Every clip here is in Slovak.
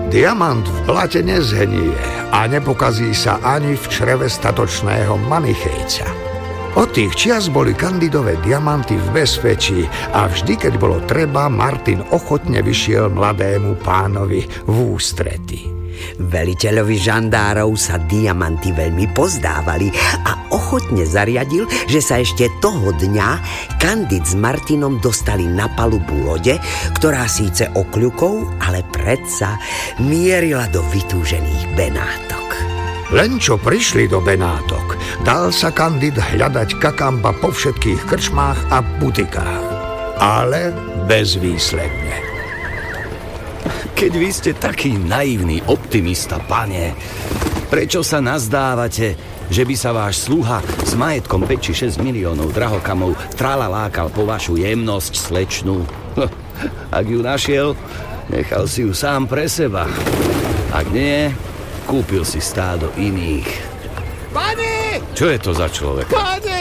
Diamant v blate nezhnie a nepokazí sa ani v čreve statočného manichejca. Od tých čias boli Candidové diamanty v bezpečí a vždy, keď bolo treba, Martin ochotne vyšiel mladému pánovi v ústrety. Veliteľovi žandárov sa diamanty veľmi pozdávali a ochotne zariadil, že sa ešte toho dňa Candid s Martinom dostali na palubu lode, ktorá síce okľukou, ale predsa mierila do vytúžených Benátok. Len čo prišli do Benátok, dal sa Candid hľadať Kakamba po všetkých krčmách a butikách, ale bezvýsledne. Keď vy ste taký naivný optimista, pane, prečo sa nazdávate, že by sa váš sluha s majetkom 5 či 6 miliónov drahokamov tralalákal po vašu jemnosť slečnú? Ak ju našiel, nechal si ju sám pre seba. Ak nie, kúpil si stádo iných. Pane! Čo je to za človek? Pane!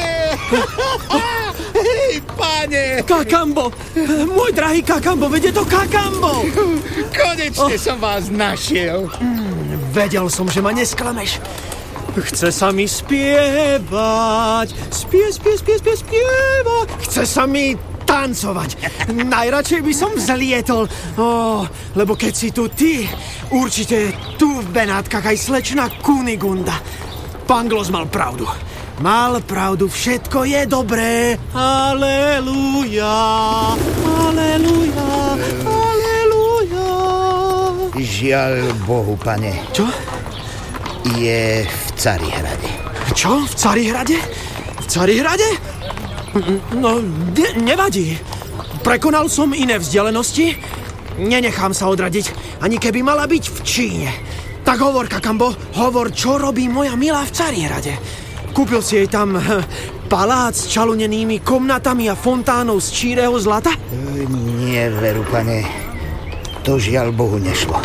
Hej, pane! Kakambo! Môj drahý Kakambo, veď je to Kakambo! Konečne som vás našiel. Vedel som, že ma nesklameš. Chce sa mi spievať. Spievať. Chce sa mi tancovať. Najradšej by som vzlietol. Lebo keď si tu ty, určite tu v Benátkach aj slečna Kunigunda. Pangloss mal pravdu. Mal pravdu, všetko je dobré. Aleluja, aleluja, aleluja. Žiaľ Bohu, pane. Čo? Je v Carihrade. Čo? V Carihrade? V Carihrade? No, nevadí. Prekonal som iné vzdialenosti. Nenechám sa odradiť, ani keby mala byť v Číne. Tak hovor, Kakambo, hovor, čo robí moja milá v Carihrade. Kúpil si jej tam palác s čalunenými komnatami a fontánou z číreho zlata? Nie, veru, pane. To žiaľ Bohu nešlo.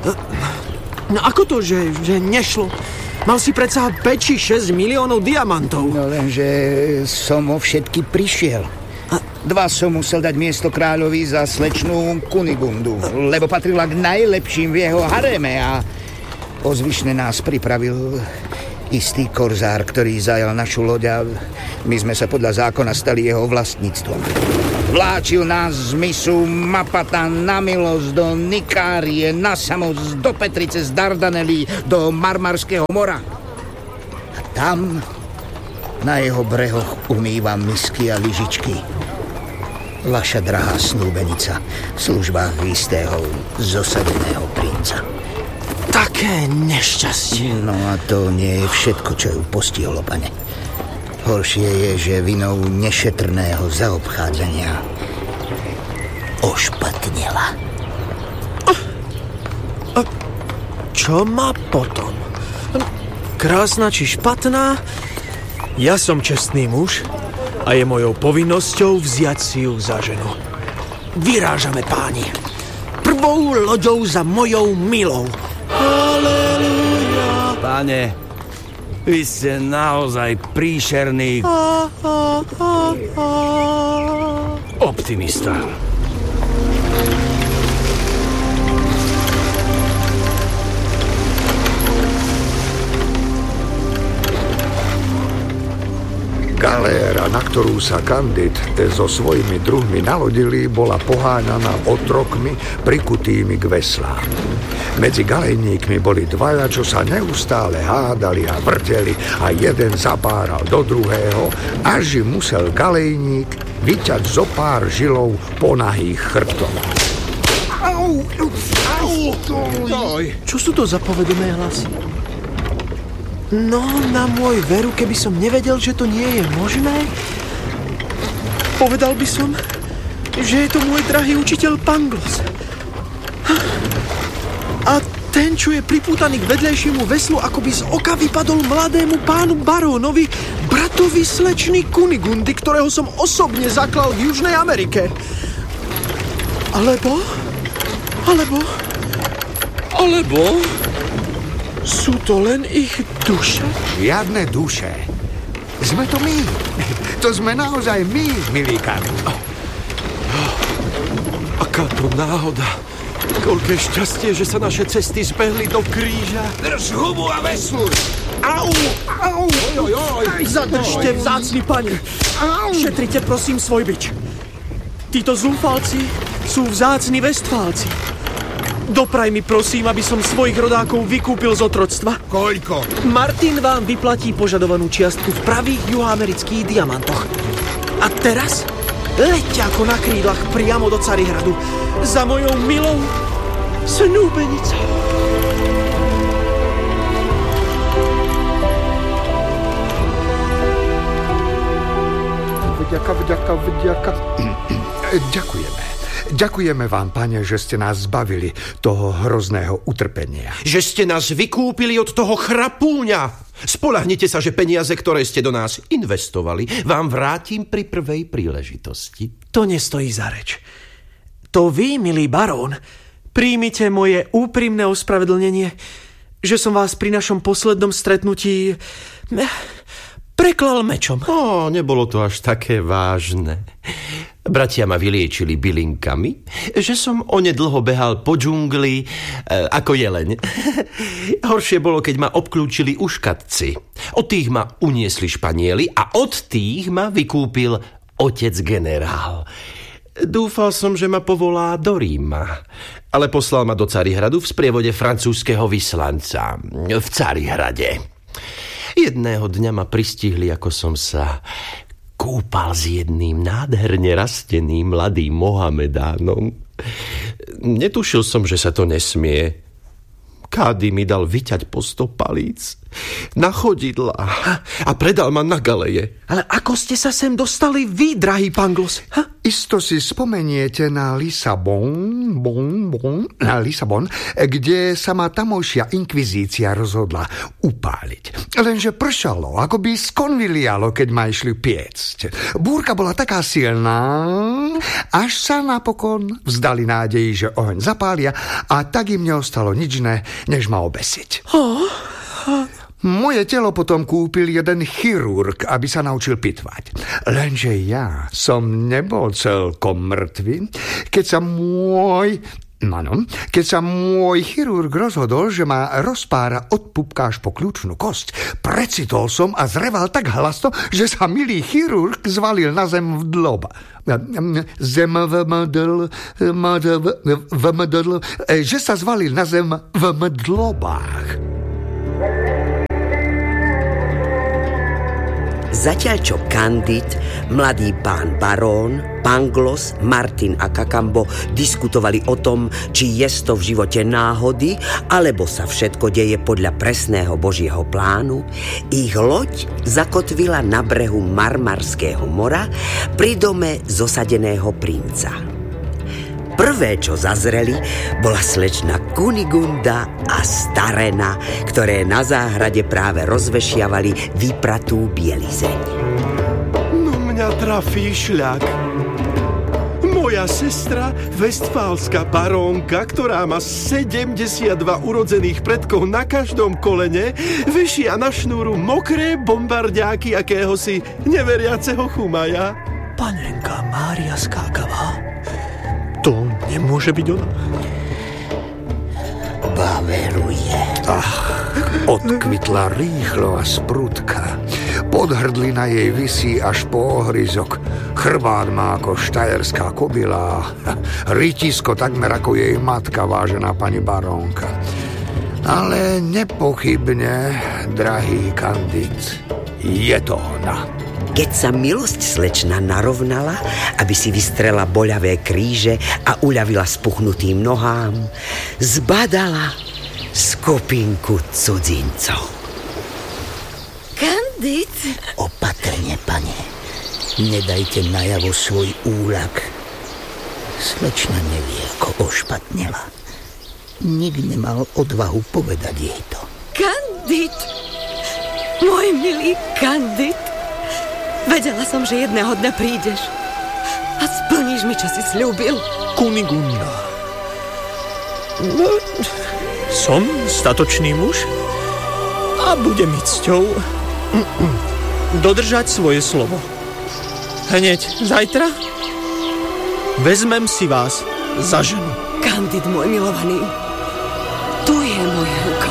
No ako to, že nešlo? Mal si predsa 5 či 6 miliónov diamantov. No lenže som o všetky prišiel. 2 som musel dať miesto kráľovi za slečnú Kunigundu, lebo patrila k najlepším v jeho haréme a o zvyšné nás pripravil istý korzár, ktorý zajal našu loď a my sme sa podľa zákona stali jeho vlastníctvom. Vláčil nás z mysu Mapatan na Milosť do Nikárie, na Samos, do Petrice, z Dardanelí, do Marmarského mora. A tam na jeho brehoch umýva misky a lyžičky vaša drahá snúbenica v službách istého zosadeného princa. Také nešťastie. No a to nie je všetko, čo ju postihlo, pane. Horšie je, že vinou nešetrného zaobchádzania ošpatnela. A čo má potom? Krásna či špatná? Ja som čestný muž a je mojou povinnosťou vziať si ju za ženu. Vyrážame, páni. Prvou loďou za mojou milou. Halleluja. Páne, vy ste naozaj príšerný optimista. Galéra, na ktorú sa Candid so svojimi druhmi nalodili, bola poháňaná otrokmi prikutými k veslám. Medzi galejníkmi boli dvaja, čo sa neustále hádali a vrteli a jeden zapáral do druhého, až im musel galejník vyťať zo pár žilov ponahých chrbtov. Au! Čo sú to za povedomé hlasy? No, na môj veru, keby som nevedel, že to nie je možné, povedal by som, že je to môj drahý učiteľ Pangloss. A ten, čo je pripútaný k vedľajšiemu veslu, ako by z oka vypadol mladému pánu barónovi, bratovi slečny Kunigundy, ktorého som osobne zaklal v Južnej Amerike. Alebo... Sú to len ich duše? Žiadne duše. Sme to my. To sme naozaj my, milí Candid. Aká to náhoda. Koľké šťastie, že sa naše cesty zbehli do kríža. Drž hubu a vesluj! Au! Au! Zadržte, vzácni pani. Šetrite, prosím, svoj bič. Títo zúfalci sú vzácni Vestfálci. Dopraj mi, prosím, aby som svojich rodákov vykúpil z otroctva. Koľko? Martin vám vyplatí požadovanú čiastku v pravých juhoamerických diamantoch. A teraz leďte ako na krídlach priamo do Carihradu za mojou milou snúbenicou. Vďaka. Ďakujeme. Ďakujeme vám, pane, že ste nás zbavili toho hrozného utrpenia. Že ste nás vykúpili od toho chrapúňa. Spoľahnite sa, že peniaze, ktoré ste do nás investovali, vám vrátim pri prvej príležitosti. To nestojí za reč. To vy, milý barón, príjmite moje úprimné ospravedlnenie, že som vás pri našom poslednom stretnutí preklal mečom. Nebolo to až také vážne. Bratia ma vyliečili bylinkami, že som onedlho behal po džungli ako jeleň. Horšie bolo, keď ma obklúčili uškatci. Od tých ma uniesli Španieli a od tých ma vykúpil otec generál. Dúfal som, že ma povolá do Ríma, ale poslal ma do Carihradu v sprievode francúzskeho vyslanca v Carihrade. Jedného dňa ma pristihli, ako som sa kúpal s jedným nádherne rasteným mladým Mohamedánom. Netušil som, že sa to nesmie. Kády mi dal vyťať po 100 palíc na chodidlá a predal ma na galeje. Ale ako ste sa sem dostali vy, drahý Pangloss? Isto si spomeniete na Lisabon, kde sa ma tamojšia inkvizícia rozhodla upáliť. Lenže pršalo, ako by skonvilialo, keď ma išli piecť. Búrka bola taká silná, až sa napokon vzdali nádeji, že oheň zapália, a tak im neostalo nič iné, než ma obesiť. Moje telo potom kúpil jeden chirurg, aby sa naučil pitvať. Lenže ja som nebol celkom mŕtvy, keď sa môj chirurg rozhodol, že ma rozpára od pupka až po kľúčnú kosť. Precitol som a zreval tak hlasno, že sa milý chirurg zvalil na zem v dloba. Že sa zvalil na zem v mdlobách. Zatiaľ čo Candide, mladý pán barón, Pangloss, Martin a Cacambo diskutovali o tom, či je to v živote náhody, alebo sa všetko deje podľa presného Božieho plánu, ich loď zakotvila na brehu Marmarského mora pri dome zosadeného princa. Prvé, čo zazreli, bola slečna Kunigunda a starena, ktoré na záhrade práve rozvešiavali vypratú bielizeň. No mňa trafí šľak. Moja sestra, vestfálska barónka, ktorá má 72 urodzených predkov na každom kolene, vešia na šnúru mokré bombardiáky akéhosi neveriaceho chumaja. Panenka Mária Skákavá. To nemôže byť ona. Baveruje. Odkvitla rýchlo a sprúdka. Podhrdlina jej visí až po ohryzok. Chrbát má ako štajerská kobila. Rytisko takmer ako jej matka, vážená pani barónka. Ale nepochybne, drahý Candide, je to ona. Keď sa milosť slečna narovnala, aby si vystrela boľavé kríže a uľavila spuchnutým nohám, zbadala skupinku cudzincov. Candide? Opatrne, pane. Nedajte najavo svoj úľak. Slečna nevie, ako ošpatnela. Nik nemal odvahu povedať jej to. Candide! Môj milý Candide! Vedela som, že jedného dňa prídeš a splníš mi, čo si sľúbil. Kunigunda. Som statočný muž a bude mi cťou dodržať svoje slovo. Hneď zajtra vezmem si vás za ženu. Kandid, môj milovaný. Tu je moja ruka.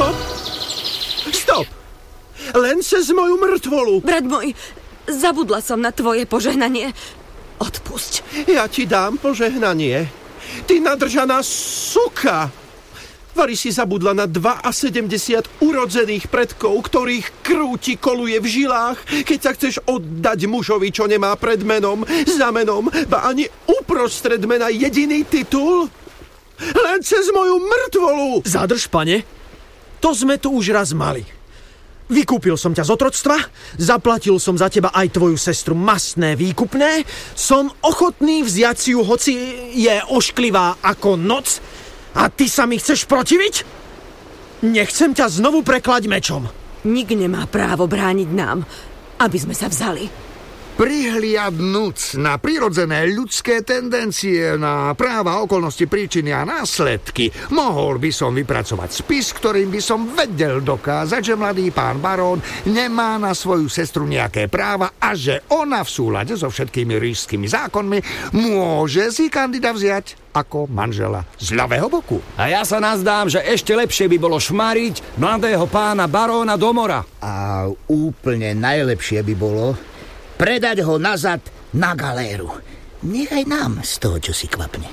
Stop! Len cez moju mŕtvolu. Brat môj, zabudla som na tvoje požehnanie. Odpusť. Ja ti dám požehnanie. Ty nadržaná suka. Vari si zabudla na 72 urodzených predkov, ktorých krv ti koluje v žilách, keď sa chceš oddať mužovi, čo nemá pred menom, za menom, ba ani uprostred mena jediný titul? Len cez moju mŕtvolu! Zadrž, pane. To sme tu už raz mali. Vykúpil som ťa z otroctva, zaplatil som za teba aj tvoju sestru mastné výkupné, som ochotný vziať si ju, hoci je ošklivá ako noc, a ty sa mi chceš protiviť? Nechcem ťa znovu preklať mečom. Nik nemá právo brániť nám, aby sme sa vzali. Prihliadnúc na prirodzené ľudské tendencie, na práva, okolnosti, príčiny a následky, mohol by som vypracovať spis, ktorým by som vedel dokázať, že mladý pán barón nemá na svoju sestru nejaké práva a že ona v súlade so všetkými ríšskými zákonmi môže si Kandida vziať ako manžela z ľavého boku. A ja sa nazdám, že ešte lepšie by bolo šmáriť mladého pána baróna do mora. A úplne najlepšie by bolo predať ho nazad na galéru. Nechaj nám z toho, čo si kvapne.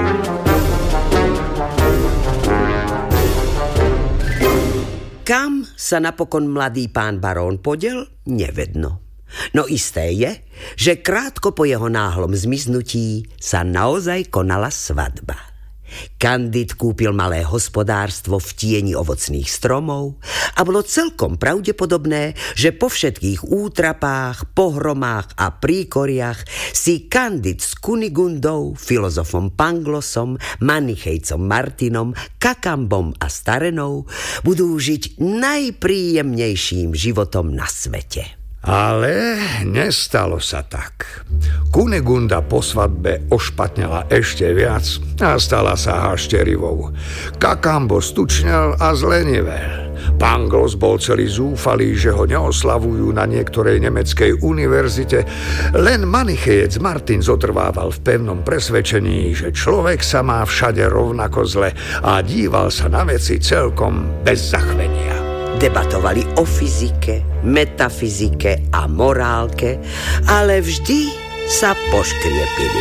Kam sa napokon mladý pán barón podiel, nevedno. No isté je, že krátko po jeho náhlom zmiznutí sa naozaj konala svadba. Kandid kúpil malé hospodárstvo v tieni ovocných stromov a bolo celkom pravdepodobné, že po všetkých útrapách, pohromách a príkoriach si Kandid s Kunigundou, filozofom Panglosom, manichejcom Martinom, Kakambom a Starenou budú žiť najpríjemnejším životom na svete. Ale nestalo sa tak. Kunigunda po svadbe ošpatnela ešte viac a stala sa hašterivou. Kakambo stučnel a zlenivel. Panglos bol celý zúfalý, že ho neoslavujú na niektorej nemeckej univerzite. Len manichejec Martin zotrvával v pevnom presvedčení, že človek sa má všade rovnako zle a díval sa na veci celkom bez zachvenia. Debatovali o fyzike, metafyzike a morálke, ale vždy sa poškriepili.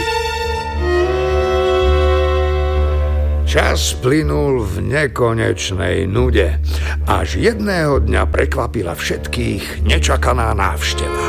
Čas plynul v nekonečnej nude, až jedného dňa prekvapila všetkých nečakaná návšteva.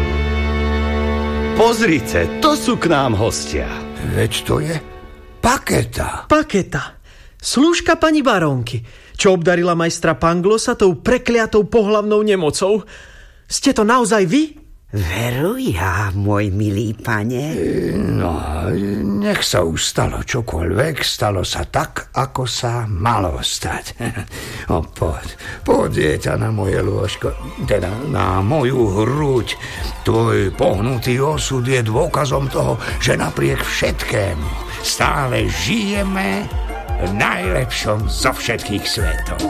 Pozrite, to sú k nám hostia. Veď to je Paketa. Paketa, slúžka pani barónky, čo obdarila majstra Panglosa tou prekliatou pohlavnou nemocou. Ste to naozaj vy? Veru ja, môj milý pane. No, nech sa už stalo čokoľvek, stalo sa tak, ako sa malo stať. Poď dieťa na moje lôžko, teda na moju hruď. Tvoj pohnutý osud je dôkazom toho, že napriek všetkému stále žijeme v najlepšom zo všetkých svetov.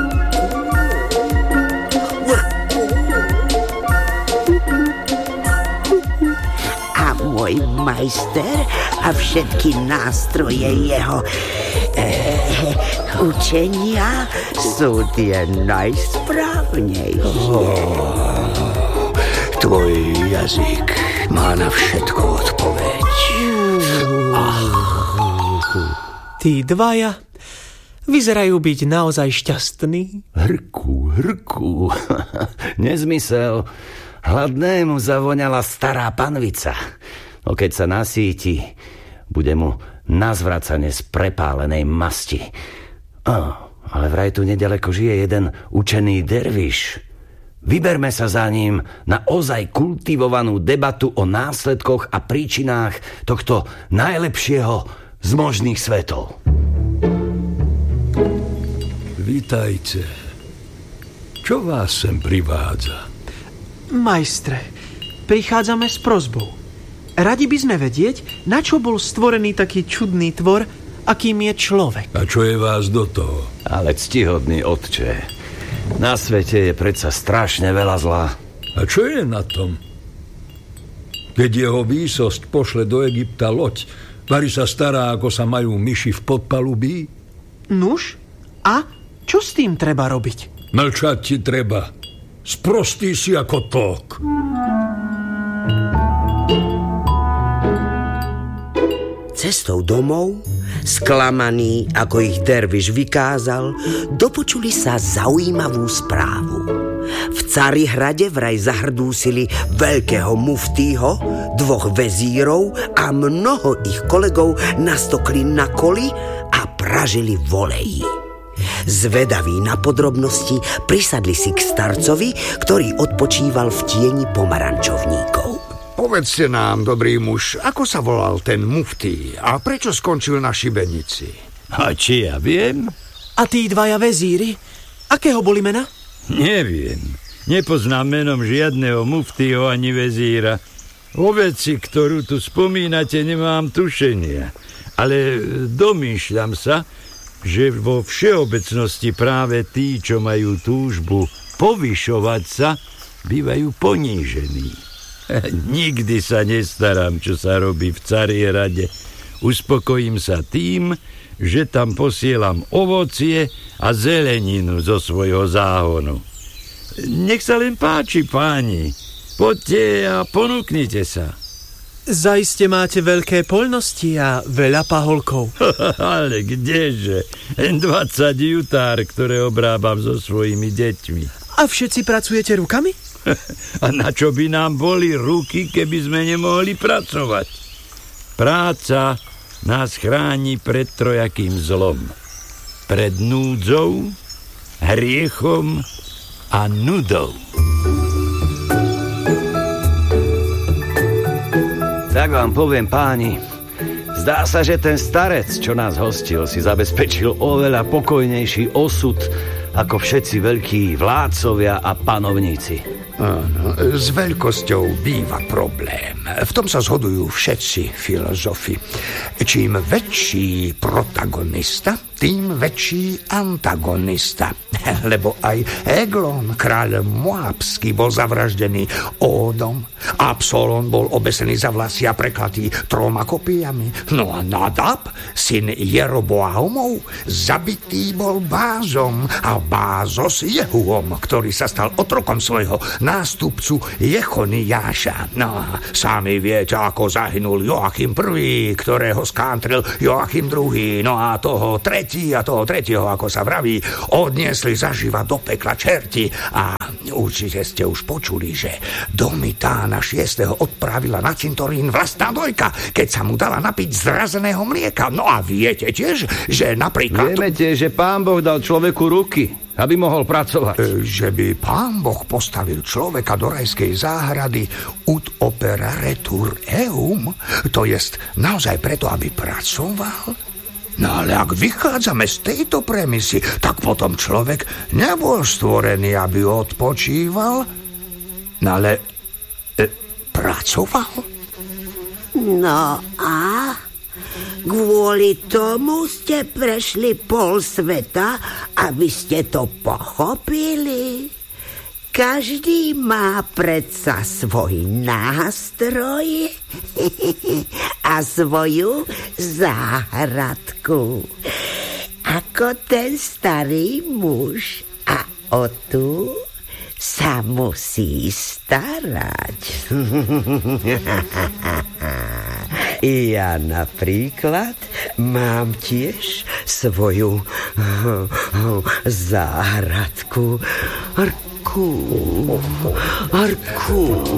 A môj majster a všetky nástroje jeho učenia sú tie najsprávnejšie. Tvoj jazyk má na všetko odpoveď. Tí dvaja vyzerajú byť naozaj šťastní. Hrku. Nezmysel. Hladnému zavoňala stará panvica. No keď sa nasíti, bude mu na zvracanie z prepálenej masti. Ale vraj tu nedaleko žije jeden učený derviš. Vyberme sa za ním na ozaj kultivovanú debatu o následkoch a príčinách tohto najlepšieho z možných svetov. Vítajte. Čo vás sem privádza? Majstre, prichádzame s prosbou. Radi by sme vedieť, na čo bol stvorený taký čudný tvor, akým je človek. A čo je vás do toho? Ale ctihodný otče, na svete je predsa strašne veľa zla. A čo je na tom? Keď jeho výsosť pošle do Egypta loď, Vari sa stará, ako sa majú myši v podpalubí? Nuž? A čo s tým treba robiť? Mlčať ti treba. Sprostý si ako tók. Cestou domov, sklamaný, ako ich derviš vykázal, dopočuli sa zaujímavú správu. V Carihrade vraj zahrdúsili veľkého muftího, 2 vezírov a mnoho ich kolegov nastokli na koli a pražili v oleji. Zvedaví na podrobnosti prisadli si k starcovi, ktorý odpočíval v tieni pomarančovníkov. Povedzte nám, dobrý muž, ako sa volal ten muftí a prečo skončil na šibenici? A či ja viem? A tí 2 vezíri? Akého boli mena? Neviem. Nepoznám menom žiadneho muftího ani vezíra. O veci, ktorú tu spomínate, nemám tušenia. Ale domýšľam sa, že vo všeobecnosti práve tí, čo majú túžbu povyšovať sa, bývajú ponížení. Nikdy sa nestaram, čo sa robí v Carihrade. Uspokojím sa tým, že tam posielam ovocie a zeleninu zo svojho záhonu. Nech sa len páči, páni. Poďte a ponúknite sa. Zaiste máte veľké poľnosti a veľa paholkov. Ale kdeže? 20 jutár, ktoré obrábam so svojimi deťmi. A všetci pracujete rukami? A na čo by nám boli ruky, keby sme nemohli pracovať? Práca nás chráni pred trojakým zlom. Pred núdzou, hriechom a nudou. Tak vám poviem, páni, zdá sa, že ten starec, čo nás hostil, si zabezpečil oveľa pokojnejší osud ako všetci veľkí vládcovia a panovníci. Áno, s veľkosťou býva problém. V tom sa zhodujú všetci filozofi. Čím väčší protagonista, tým väčší antagonista. Lebo aj Eglon, kráľ Moabský, bol zavraždený Ódom. Absolón bol obesený za vlasy a preklatý 3 kopijami. No a Nadab, syn Jeroboamov, zabitý bol Bázom a Bázos Jehuom, ktorý sa stal otrokom svojho nástupcu Jechoniáša. No a sami viete, ako zahynul Joachim I, ktorého skántril Joachim II. No a toho tretieho, ako sa vraví, odniesli zaživa do pekla čerti. A určite ste už počuli, že Domitána 6. odpravila na cintorín vlastná dojka, keď sa mu dala napiť zrazeného mlieka. No a viete tiež, že napríklad... Vieme tiež, že Pán Boh dal človeku ruky, aby mohol pracovať. Že by Pán Boh postavil človeka do rajskej záhrady ut operaretur eum, to jest naozaj preto, aby pracoval? No ale ak vychádzame z tejto premisy, tak potom človek nebol stvorený, aby odpočíval, no ale pracoval. No a kvôli tomu ste prešli pol sveta, aby ste to pochopili. Každý má predsa svoj nástroj a svoju záhradku. Ako ten starý muž. A o tú sa musí starať. Ja napríklad mám tiež svoju záhradku. Arku.